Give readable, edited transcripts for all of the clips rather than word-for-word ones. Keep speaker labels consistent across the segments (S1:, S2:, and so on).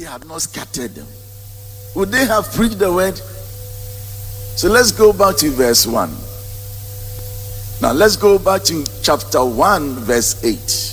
S1: had not scattered them, would they have preached the word? So let's go back to verse 1. Now let's go back to chapter 1, verse 8.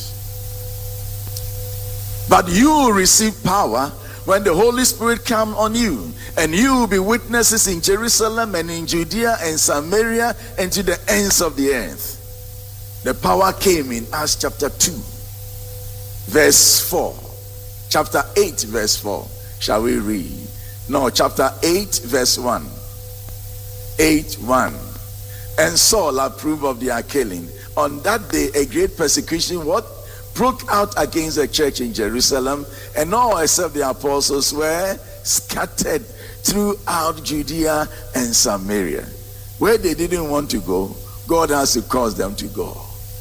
S1: But you will receive power when the Holy Spirit comes on you, and you will be witnesses in Jerusalem and in Judea and Samaria and to the ends of the earth. The power came in Acts chapter 2, verse 4. Chapter 8, verse 4. Shall we read? No, chapter 8, verse 1. 8:1. And Saul approved of their killing. On that day, a great persecution broke out against the church in Jerusalem, and all except the apostles were scattered throughout Judea and Samaria. Where they didn't want to go, God has to cause them to go.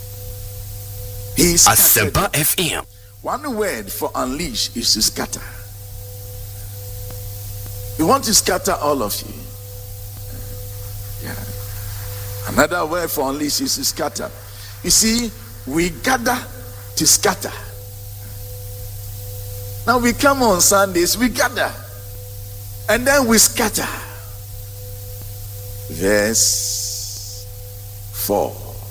S1: He scattered.
S2: Asempa FM.
S1: One word for unleash is to scatter. We want to scatter all of you. Yeah. Another word for unleash is to scatter. You see, we gather to scatter. Now we come on Sundays, we gather, and then we scatter. Verse 4.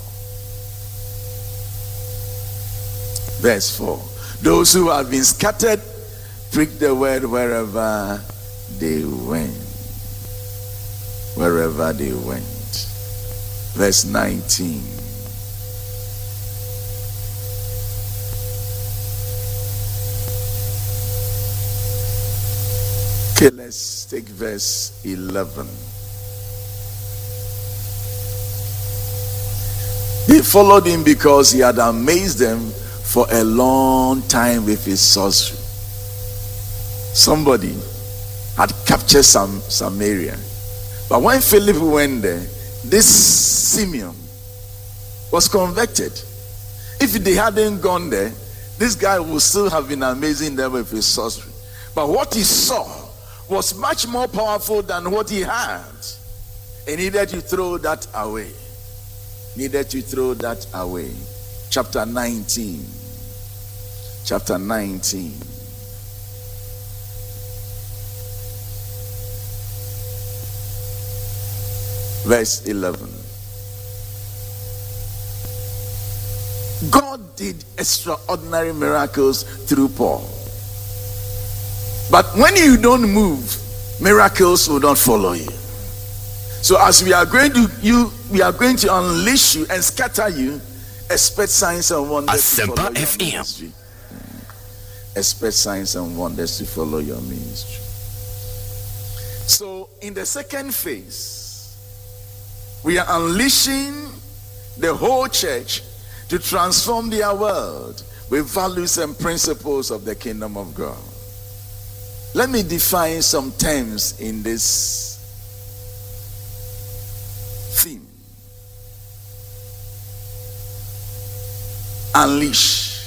S1: Verse 4. Those who have been scattered preach the word wherever they went. Wherever they went. Verse 19. Okay, let's take verse 11. They followed him because he had amazed them for a long time with his sorcery. Somebody had captured Samaria. But when Philip went there, this Simeon was converted. If they hadn't gone there, this guy would still have been amazing them with his sorcery. But what he saw was much more powerful than what he had. He needed to throw that away. Needed to throw that away. Chapter 19. Chapter 19. Verse 11. God did extraordinary miracles through Paul. But when you don't move, miracles will not follow you. So as we are going to unleash you and scatter you, expect signs and wonders to follow your ministry. Expect signs and wonders to follow your ministry. So in the second phase, we are unleashing the whole church to transform their world with values and principles of the kingdom of God. Let me define some terms in this theme. Unleash.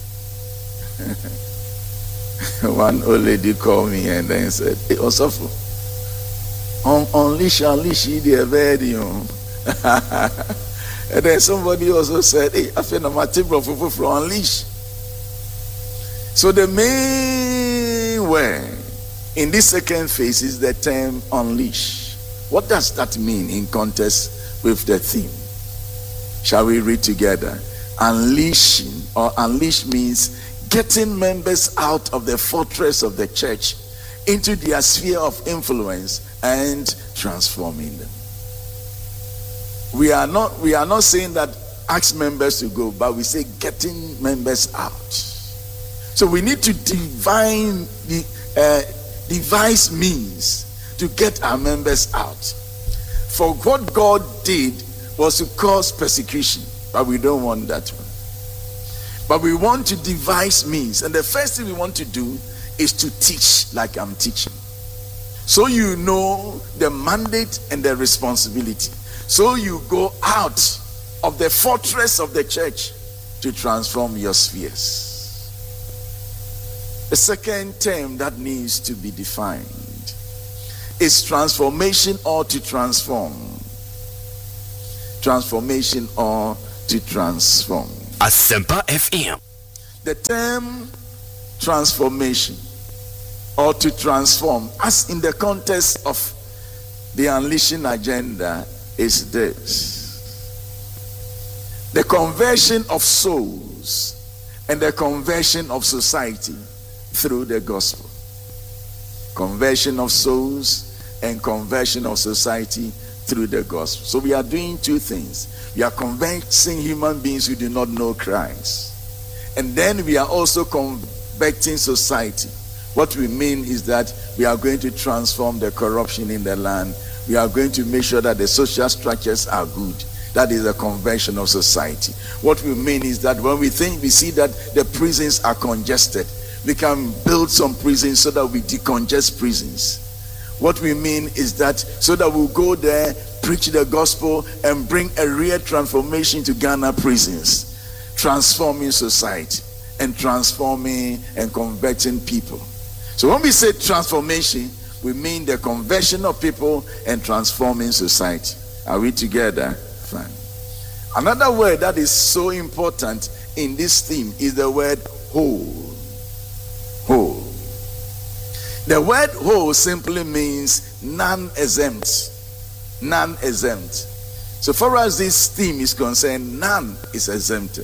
S1: One old lady called me and then said, "Hey, Osofo, unleash the bird, you know." And then somebody also said, "Hey, I feel my table for unleash." So the main word in this second phase is the term unleash. What does that mean in context with the theme? Shall we read together? Unleashing or unleash means getting members out of the fortress of the church into their sphere of influence and transforming them. We are not saying that ask members to go, but we say getting members out. So we need to devise means to get our members out. For what God did was to cause persecution, but we don't want that one. But we want to devise means, and the first thing we want to do is to teach like I'm teaching. So you know the mandate and the responsibility. So you go out of the fortress of the church to transform your spheres. The second term that needs to be defined is transformation or to transform. Transformation or to transform.
S2: Asempa FM.
S1: The term transformation or to transform, as in the context of the unleashing agenda, is this: the conversion of souls and the conversion of society through the gospel. Conversion of souls and conversion of society through the gospel. So we are doing two things. We are converting human beings who do not know Christ, and then we are also converting society. What we mean is that we are going to transform the corruption in the land. We are going to make sure that the social structures are good. That is a conversion of society. What we mean is that when we see that the prisons are congested, we can build some prisons so that we decongest prisons. What we mean is that so that we'll go there, preach the gospel, and bring a real transformation to Ghana prisons, transforming society and transforming and converting people. So when we say transformation, we mean the conversion of people and transforming society. Are we together? Fine. Another word that is so important in this theme is the word whole. Whole. The word whole simply means non-exempt. Non-exempt. So far as this theme is concerned, none is exempted.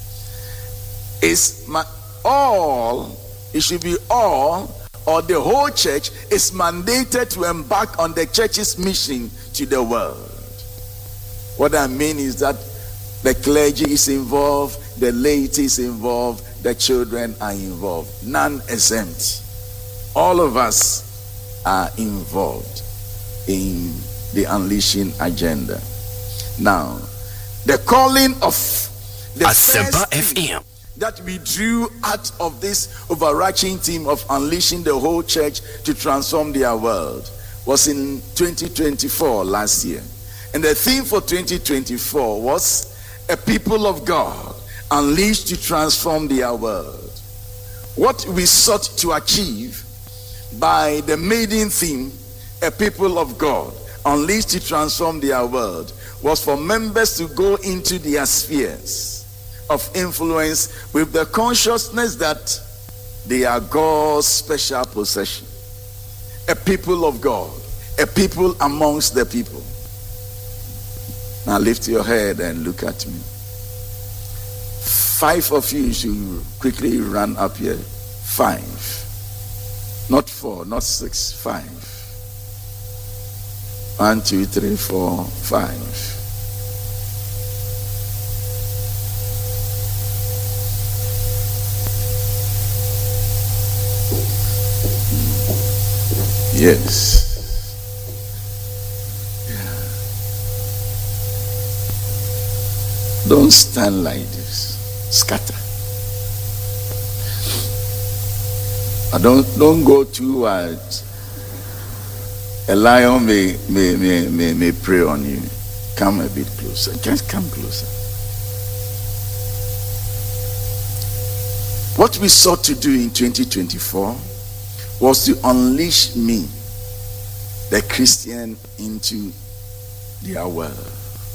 S1: It's all, it should be all, or the whole church is mandated to embark on the church's mission to the world. What I mean is that the clergy is involved, the laity is involved, the children are involved. None exempt. All of us are involved in the unleashing agenda. Now, the calling of the
S2: Asempa FM
S1: that we drew out of this overarching theme of unleashing the whole church to transform their world was in 2024, last year. And the theme for 2024 was a people of God unleashed to transform their world. What we sought to achieve by the maiden theme, a people of God unleashed to transform their world, was for members to go into their spheres of influence with the consciousness that they are God's special possession. A people of God, a people amongst the people. Now lift your head and look at me. 5 of you should quickly run up here. 5. Not 4, not 6, 5. 1, 2, 3, 4, 5. Yes. Yeah. Don't stand like this. Scatter. Don't go too wide. A lion may prey on you. Come a bit closer. Just come closer. What we sought to do in 2024 was to unleash me, the Christian, into their world.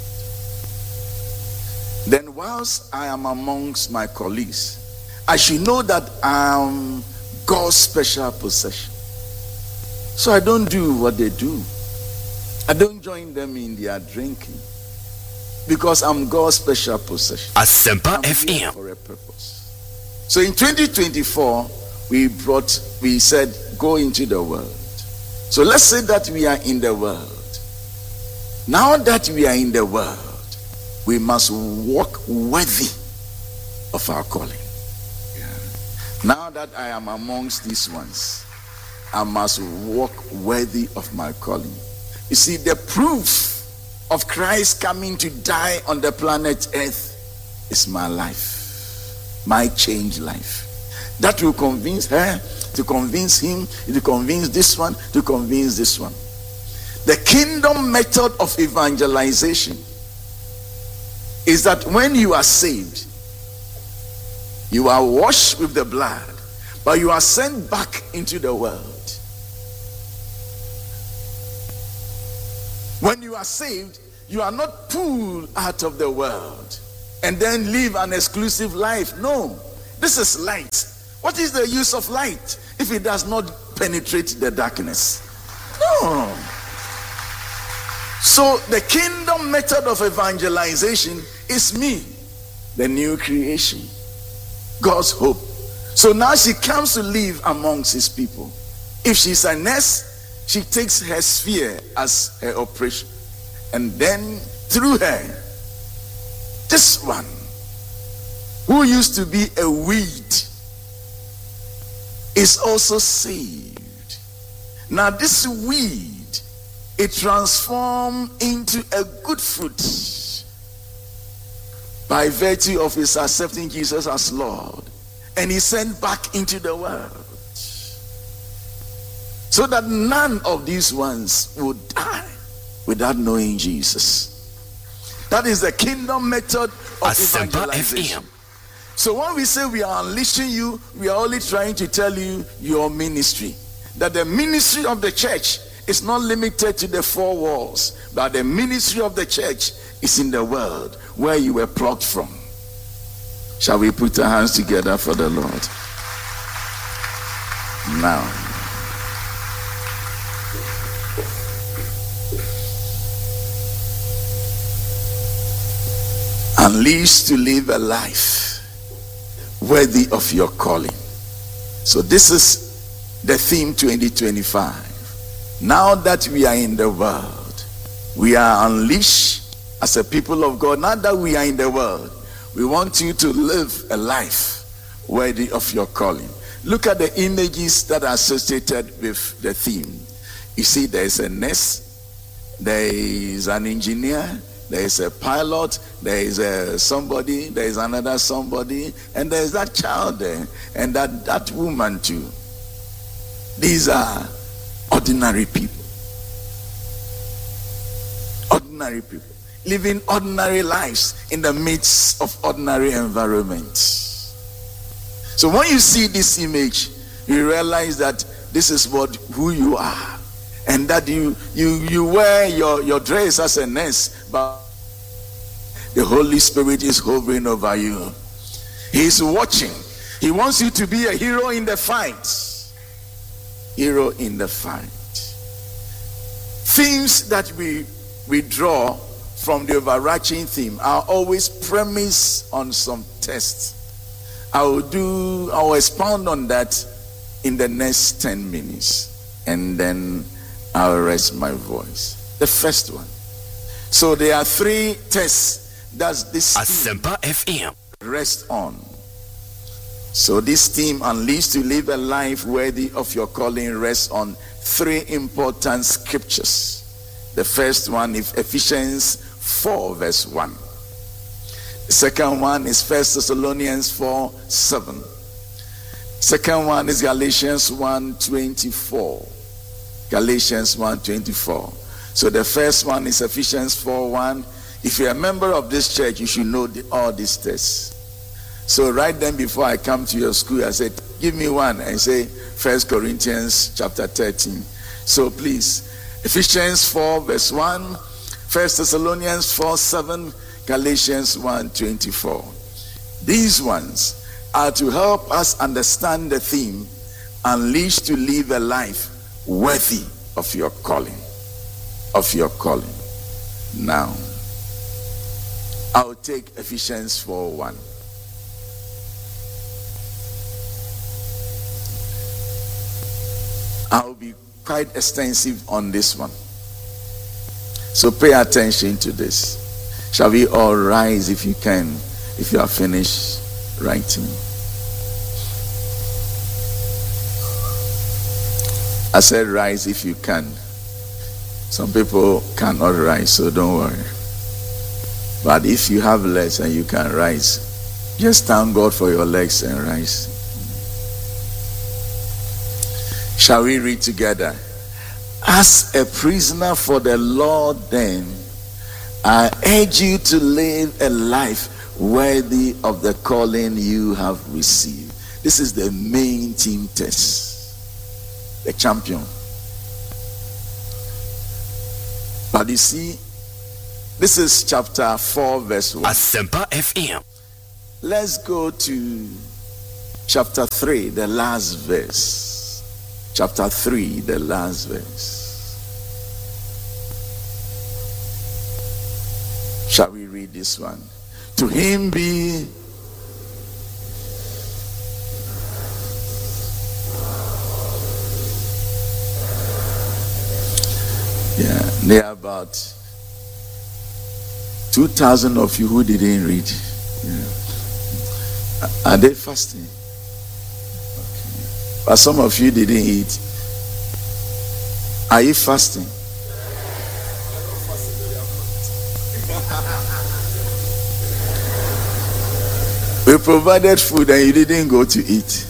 S1: Then whilst I am amongst my colleagues, I should know that I am God's special possession. So I don't do what they do. I don't join them in their drinking, because I'm God's special possession.
S2: Asempa
S1: I'm here
S2: FM.
S1: for a purpose. So in 2024, we said, go into the world. So let's say that we are in the world. Now that we are in the world, we must walk worthy of our calling. Yeah. Now that I am amongst these ones, I must walk worthy of my calling. You see, the proof of Christ coming to die on the planet Earth is my life, my changed life. That will convince her, to convince him, to convince this one, to convince this one. The kingdom method of evangelization is that when you are saved, you are washed with the blood, but you are sent back into the world. When you are saved, you are not pulled out of the world and then live an exclusive life. No, this is light. What is the use of light if it does not penetrate the darkness? No. So the kingdom method of evangelization is me, the new creation, God's hope. So now she comes to live amongst his people. If she's a nurse, she takes her sphere as her operation. And then through her, this one, who used to be a weed, is also saved. Now this weed, it transformed into a good fruit by virtue of his accepting Jesus as Lord, and he sent back into the world, so that none of these ones would die without knowing Jesus. That is the kingdom method of evangelization. So when we say we are unleashing you, we are only trying to tell you your ministry. That the ministry of the church is not limited to the four walls, but the ministry of the church is in the world where you were plucked from. Shall we put our hands together for the Lord? Now, unleashed to live a life worthy of your calling. So this is the theme 2025. Now that we are in the world, we are unleashed as a people of God. Now that we are in the world, we want you to live a life worthy of your calling. Look at the images that are associated with the theme. You see, there is a nurse, there is an engineer, there is a pilot, there is somebody, there is another somebody, and there is that child there, and that woman too. These are ordinary people. Ordinary people. Living ordinary lives in the midst of ordinary environments. So when you see this image, you realize that this is who you are. And that you wear your dress as a nurse, but the Holy Spirit is hovering over you. He is watching. He wants you to be a hero in the fight. Hero in the fight. Themes that we draw from the overarching theme are always premised on some tests. I will expound on that in the next 10 minutes. And then I'll rest my voice. The first one. So there are 3 tests that this
S2: Asempa FM
S1: rest on. So this theme, unleashed to live a life worthy of your calling, rests on 3 important scriptures. The first one is Ephesians 4 verse 1. The second one is 1 Thessalonians 4 7. Second one is Galatians 1:24. Galatians 1:24. So the first one is Ephesians 4:1. If you're a member of this church, you should know all these texts. So write them before I come to your school. I said, give me one, and say 1 Corinthians chapter 13. So please, Ephesians 4 verse 1, 1 Thessalonians 4 7, Galatians 1:24. These ones are to help us understand the theme, unleashed to live a life worthy of your calling. Of your calling. Now, I'll take Ephesians 4:1. I'll be quite extensive on this one. So pay attention to this. Shall we all rise if you can, if you are finished writing? I said rise if you can. Some people cannot rise, so don't worry. But if you have legs and you can rise, just thank God for your legs and rise. Shall we read together? As a prisoner for the Lord, then, I urge you to live a life worthy of the calling you have received. This is the main team test. The champion. But you see, this is chapter 4 verse 1.
S2: Asempa FM.
S1: Let's go to chapter 3, the last verse. Chapter 3, the last verse. Shall we read this one? To him be there are about 2,000 of you who didn't read. Are they fasting? Okay. But some of you didn't eat. Are you fasting? We provided food and you didn't go to eat.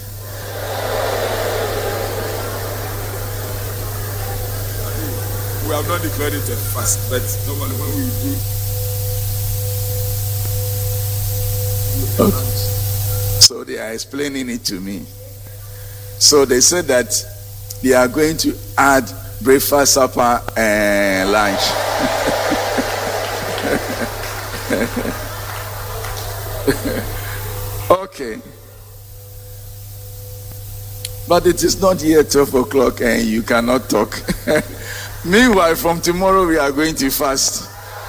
S2: We have not declared it a fast, but normally when we do.
S1: Okay. So they are explaining it to me. So they said that they are going to add breakfast, supper, and lunch. Okay. But it is not yet 12 o'clock and you cannot talk. Meanwhile, from tomorrow we are going to fast.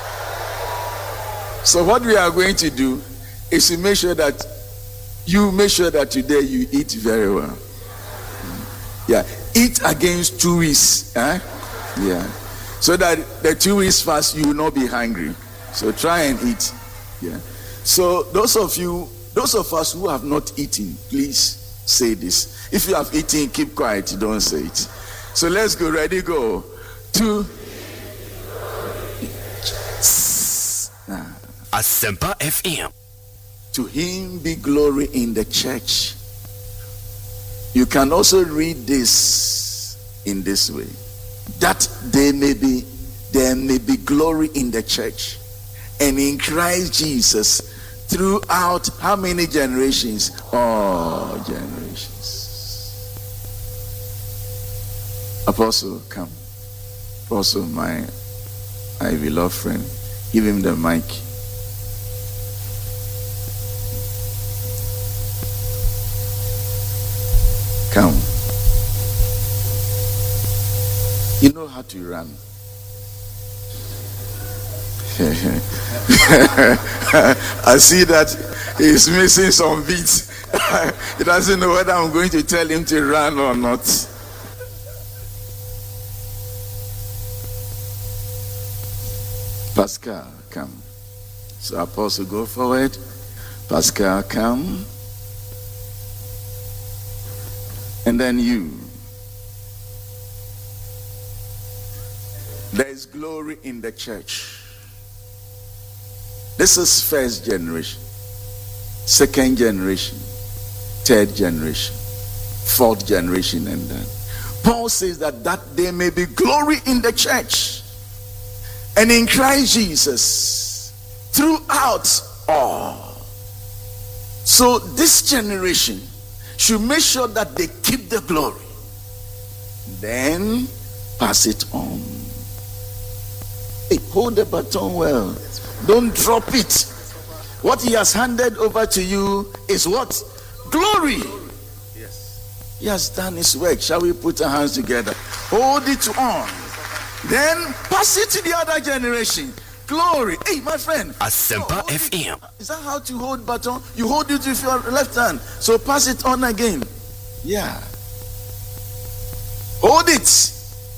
S1: So what we are going to do is to make sure that today you eat very well. Yeah, eat against 2 weeks. Yeah, so that the 2 weeks fast you will not be hungry. So try and eat. Yeah. So those of us who have not eaten, please say this. If you have eaten, keep quiet. Don't say it. So let's go. Ready? Go. To
S3: Asempa FM.
S1: To him be glory in the church. You can also read this in this way, that there may be glory in the church and in Christ Jesus throughout how many generations? All generations. Apostle, come. Apostle, my beloved friend, give him the mic. Come. You know how to run. I see that he's missing some beats. He doesn't know whether I'm going to tell him to run or not. Pascal, come. So Apostle, go forward. Pascal, come. And then you. There is glory in the church. This is first generation, second generation, third generation, fourth generation, and then Paul says that there may be glory in the church and in Christ Jesus throughout all. So this generation should make sure that they keep the glory, then pass it on. Hey, hold the baton well. Don't drop it. What he has handed over to you is what? Glory. Yes. He has done his work. Shall we put our hands together? Hold it on. Then pass it to the other generation. Glory. Hey, my friend.
S3: Asempa FM.
S1: Is that how to hold baton? You hold it with your left hand. So pass it on again. Yeah. Hold it.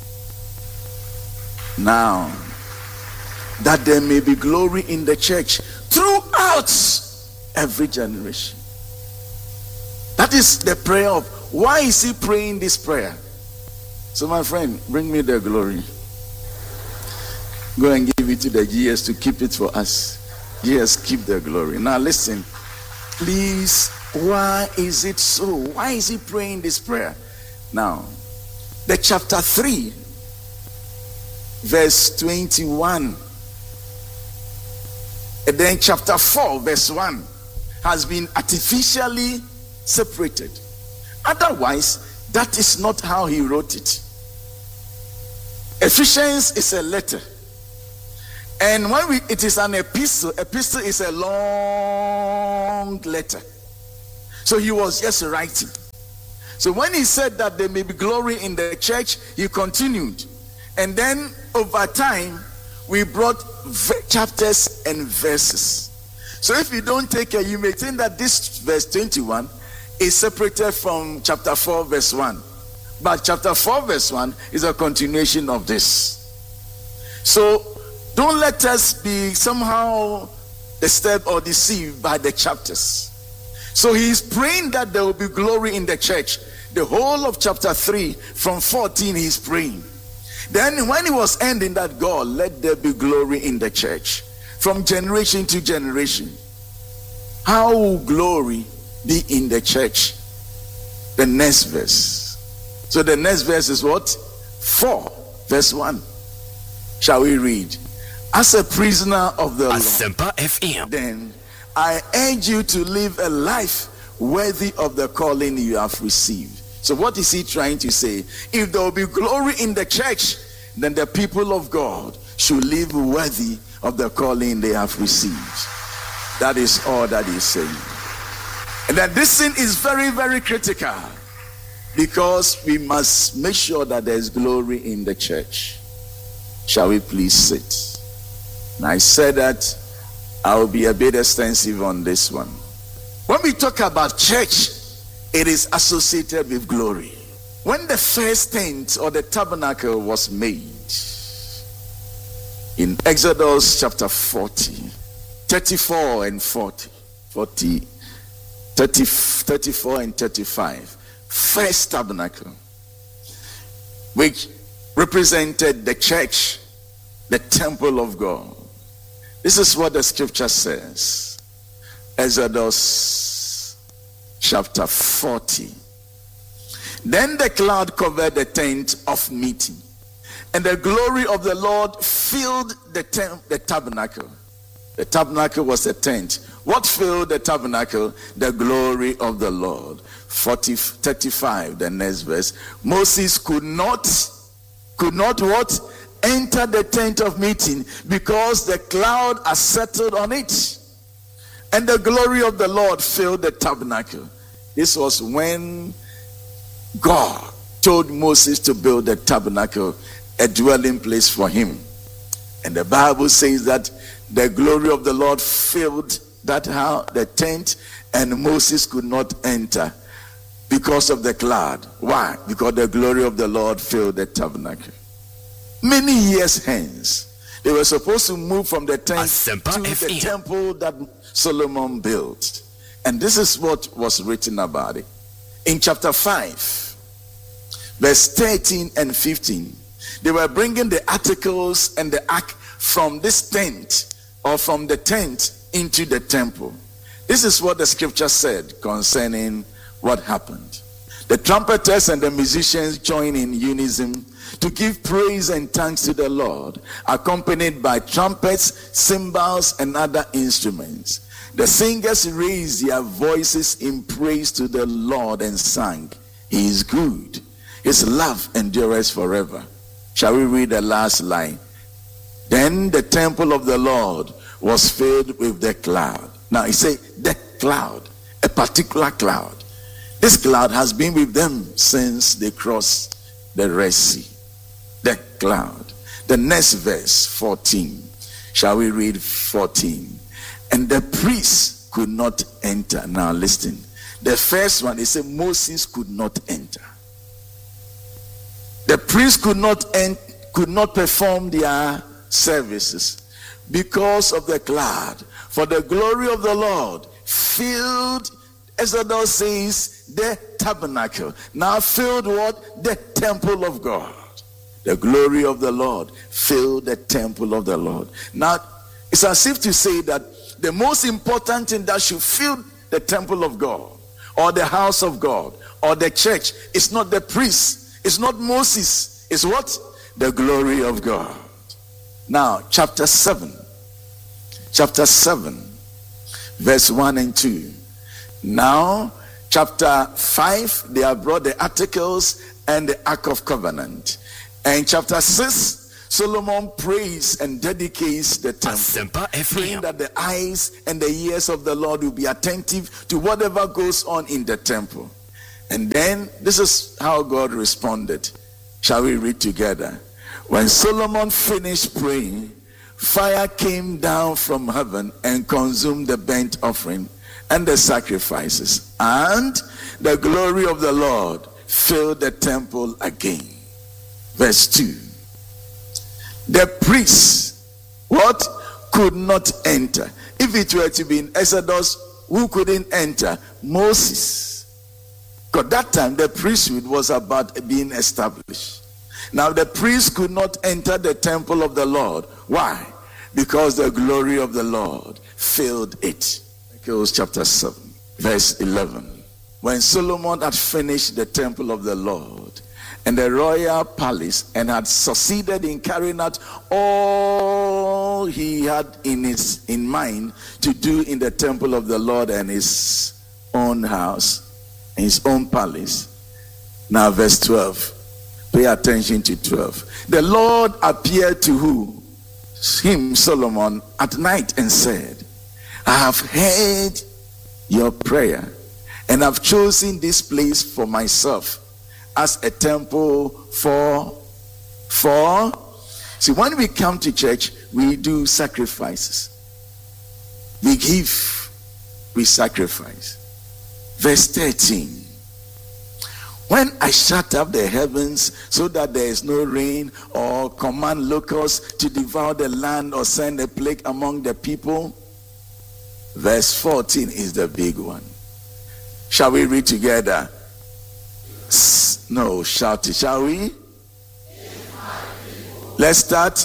S1: Now, that there may be glory in the church throughout every generation. That is the prayer of, why is he praying this prayer? So my friend, bring me the glory. Go and give it to the GS to keep it for us. GS, keep the glory. Now listen, please, why is it so? Why is he praying this prayer? Now, the chapter 3, verse 21. And then chapter 4 verse 1 has been artificially separated. Otherwise, that is not how he wrote it. Ephesians is a letter. And when it is an epistle is a long letter. So he was just writing. So when he said that there may be glory in the church, he continued. And then over time, we brought chapters and verses. So if you don't take care, you may think that this verse 21 is separated from chapter 4 verse 1. But chapter 4 verse 1 is a continuation of this. So don't let us be somehow disturbed or deceived by the chapters. So he is praying that there will be glory in the church. The whole of chapter 3 from 14 he is praying. Then when he was ending that, God, let there be glory in the church from generation to generation. How will glory be in the church? The next verse. So the next verse is what? 4 verse 1. Shall we read? As a prisoner of the
S3: Asempa FM.
S1: then I urge you to live a life worthy of the calling you have received. So what is he trying to say? If there will be glory in the church, then the people of God should live worthy of the calling they have received. That is all that he's saying. And that this thing is very, very critical, because we must make sure that there is glory in the church. Shall we please sit? And I said that I will be a bit extensive on this one. When we talk about church, it is associated with glory. When the first tent or the tabernacle was made, in Exodus chapter 40, 34 and 40, 34 and 35, first tabernacle, which represented the church, the temple of God. This is what the scripture says. Exodus chapter 40. Then the cloud covered the tent of meeting, and the glory of the Lord filled the tabernacle. The tabernacle was a tent. What filled the tabernacle? The glory of the Lord. 35, the next verse. Moses could not what? Enter the tent of meeting, because the cloud had settled on it, and the glory of the Lord filled the tabernacle. This was when God told Moses to build the tabernacle, a dwelling place for him. And the Bible says that the glory of the Lord filled the tent, and Moses could not enter because of the cloud. Why? Because the glory of the Lord filled the tabernacle. Many years hence, they were supposed to move from the tent
S3: Asempa
S1: to the
S3: FM.
S1: temple that Solomon built. And this is what was written about it. In chapter 5, verse 13 and 15, they were bringing the articles and the ark from this tent, or from the tent into the temple. This is what the scripture said concerning what happened. The trumpeters and the musicians joined in unison to give praise and thanks to the Lord, accompanied by trumpets, cymbals, and other instruments. The singers raised their voices in praise to the Lord and sang, "He is good. His love endures forever." Shall we read the last line? Then the temple of the Lord was filled with the cloud. Now he said, the cloud, a particular cloud. This cloud has been with them since they crossed the Red Sea. The cloud. The next verse, 14. Shall we read 14? And the priests could not enter. Now listen. The first one, he said Moses could not enter. The priests could not perform their services because of the cloud. For the glory of the Lord filled, Exodus says, the tabernacle. Now filled what? The temple of God. The glory of the Lord filled the temple of the Lord. Now it's as if to say that the most important thing that should fill the temple of God, or the house of God, or the church, is not the priest, it's not Moses, it's what? The glory of God. Now chapter 7, verse 1 and 2. Now chapter 5, they have brought the articles and the Ark of Covenant. And chapter 6, Solomon prays and dedicates the temple,
S3: Asempa
S1: praying
S3: FM.
S1: that the eyes and the ears of the Lord will be attentive to whatever goes on in the temple. And then this is how God responded. Shall we read together? When Solomon finished praying, fire came down from heaven and consumed the burnt offering and the sacrifices, and the glory of the Lord filled the temple again. Verse 2. The priests, what? Could not enter. If it were to be in Exodus, who couldn't enter? Moses. Because that time the priesthood was about being established. Now the priests could not enter the temple of the Lord. Why? Because the glory of the Lord filled it. Echoes chapter 7, verse 11. When Solomon had finished the temple of the Lord and the royal palace, and had succeeded in carrying out all he had in mind to do in the temple of the Lord and his own house, his own palace. Now verse 12. Pay attention to 12. The Lord appeared to who? Him, Solomon, at night and said, I have heard your prayer and have chosen this place for myself as a temple for. See, when we come to church, we do sacrifices. We give, we sacrifice. Verse 13. When I shut up the heavens so that there is no rain, or command locusts to devour the land, or send a plague among the people. Verse 14 is the big one. Shall we read together? No, shout it, shall we? Let's start.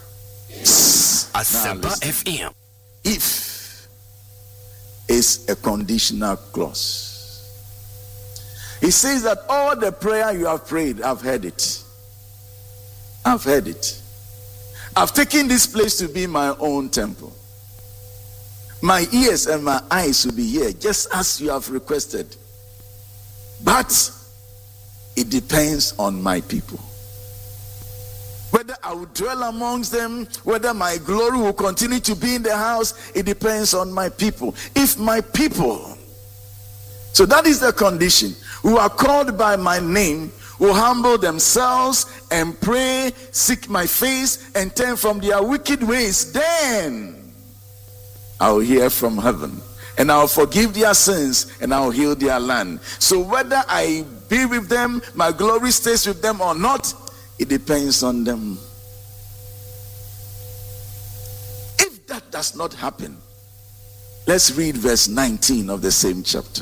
S3: Asempa FM.
S1: If is a conditional clause. He says that all the prayer you have prayed, I've heard it. I've heard it. I've taken this place to be my own temple. My ears and my eyes will be here, just as you have requested. But it depends on my people. Whether I will dwell amongst them, whether my glory will continue to be in the house, it depends on my people. If my people, so that is the condition, who are called by my name, will humble themselves and pray, seek my face, and turn from their wicked ways, then I will hear from heaven, and I will forgive their sins, and I will heal their land. So whether I be with them, my glory stays with them or not, it depends on them. If that does not happen, let's read verse 19 of the same chapter.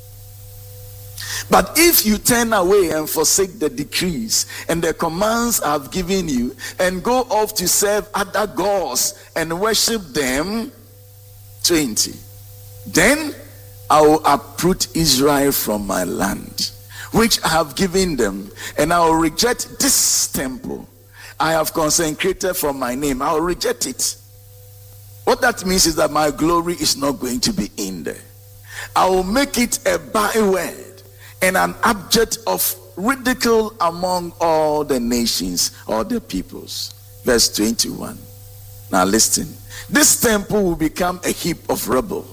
S1: But if you turn away and forsake the decrees and the commands I have given you, and go off to serve other gods and worship them, 20, then I will uproot Israel from my land, which I have given them, and I will reject this temple I have consecrated for my name. I will reject it. What that means is that my glory is not going to be in there. I will make it a byword and an object of ridicule among all the nations or the peoples. Verse 21. Now listen. This temple will become a heap of rubble.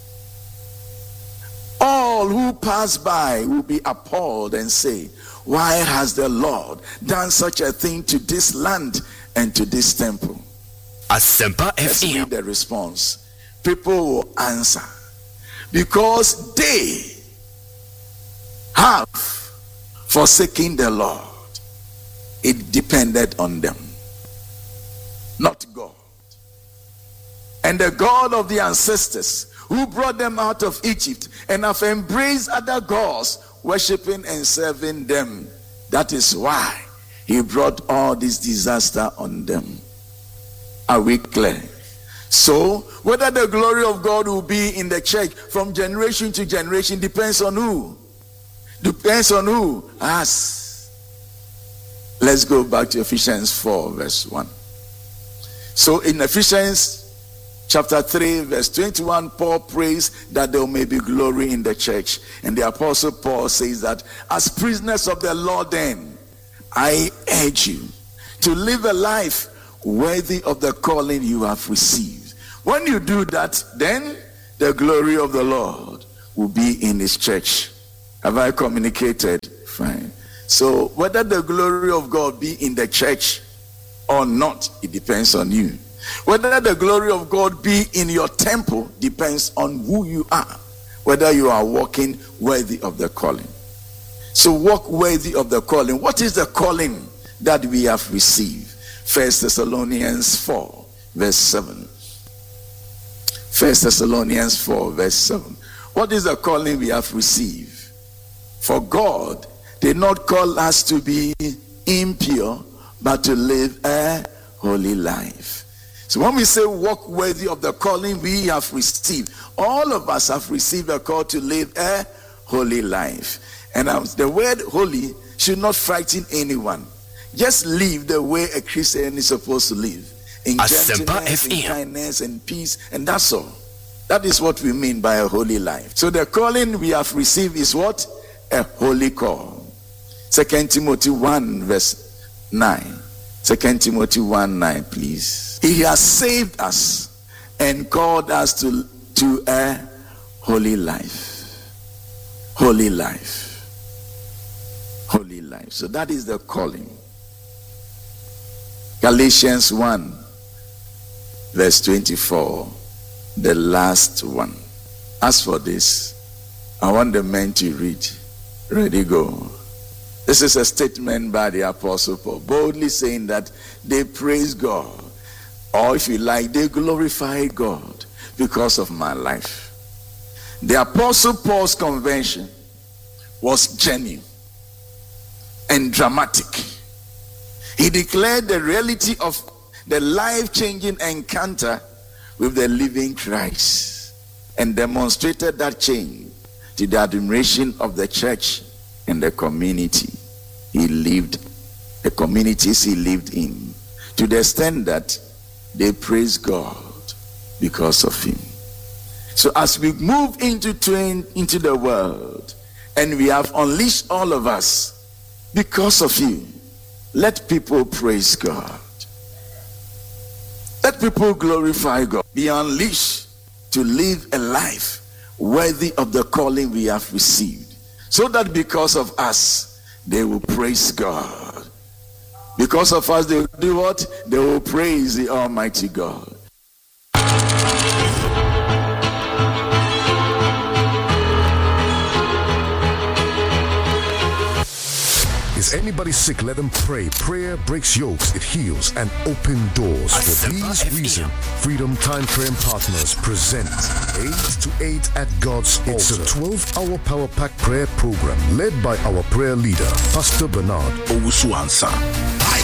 S1: All who pass by will be appalled and say, why has the Lord done such a thing to this land and to this temple?
S3: Asempa
S1: Let's read
S3: FM.
S1: the response. People will answer, because they have forsaken the Lord. It depended on them, not God. And the God of the ancestors who brought them out of Egypt, and have embraced other gods, worshiping and serving them. That is why he brought all this disaster on them. Are we clear? So whether the glory of God will be in the church from generation to generation depends on who? Depends on who? Us. Let's go back to Ephesians 4 verse 1. So in Ephesians chapter 3 verse 21, Paul prays that there may be glory in the church. And the apostle Paul says that as prisoners of the Lord, then I urge you to live a life worthy of the calling you have received. When you do that, then the glory of the Lord will be in his church. Have I communicated? Fine. So whether the glory of God be in the church or not, it depends on you. Whether the glory of God be in your temple depends on who you are. Whether you are walking worthy of the calling. So walk worthy of the calling. What is the calling that we have received? 1 Thessalonians 4 verse 7. 1 Thessalonians 4 verse 7. What is the calling we have received? For God did not call us to be impure, but to live a holy life. So when we say walk worthy of the calling we have received, all of us have received a call to live a holy life. And the word holy should not frighten anyone. Just live the way a Christian is supposed to live. In gentleness, in kindness, and peace, and that's all. That is what we mean by a holy life. So the calling we have received is what? A holy call. 2 Timothy 1 verse 9. 2 Timothy 1:9, please. He has saved us and called us to a holy life. Holy life. Holy life. So that is the calling. Galatians 1 verse 24, the last one. As for this, I want the men to read. Ready, go. This is a statement by the Apostle Paul, boldly saying that they praise God, or if you like, they glorify God because of my life. The Apostle Paul's conversion was genuine and dramatic. He declared the reality of the life-changing encounter with the living Christ and demonstrated that change to the admiration of the church and the community he lived, the communities he lived in, to the extent that they praise God because of him. So as we move into the world and we have unleashed all of us because of you, let people praise God. Let people glorify God. Be unleashed to live a life worthy of the calling we have received, so that because of us, they will praise God. Because of us, they will do what? They will praise the Almighty God.
S4: Is anybody sick? Let them pray. Prayer breaks yokes, it heals, and opens doors. For these reasons, Freedom Time Prayer Partners present 8 to 8 at God's Altar. It's a 12-hour power pack prayer program led by our prayer leader, Pastor Bernard Owusu-Ansah.